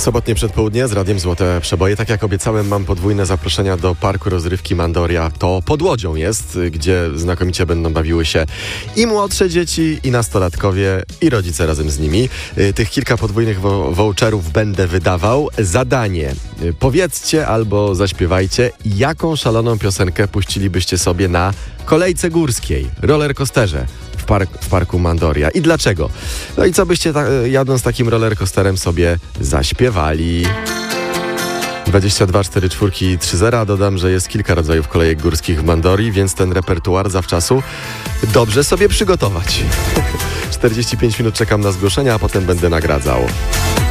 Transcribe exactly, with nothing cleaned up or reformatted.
Sobotnie przedpołudnie z Radiem Złote Przeboje. Tak jak obiecałem, mam podwójne zaproszenia do Parku Rozrywki Mandoria. To pod Łodzią jest, gdzie znakomicie będą bawiły się i młodsze dzieci, i nastolatkowie, i rodzice razem z nimi. Tych kilka podwójnych wo- voucherów będę wydawał. Zadanie. Powiedzcie albo zaśpiewajcie, jaką szaloną piosenkę puścilibyście sobie na kolejce górskiej, rollercoasterze w, park, w Parku Mandoria. I dlaczego? No i co byście ta, jadąc takim rollercoasterem sobie zaśpiewali? dwadzieścia dwa cztery cztery trzy zero. Dodam, że jest kilka rodzajów kolejek górskich w Mandorii, więc ten repertuar zawczasu dobrze sobie przygotować. czterdzieści pięć minut czekam na zgłoszenia, a potem będę nagradzał.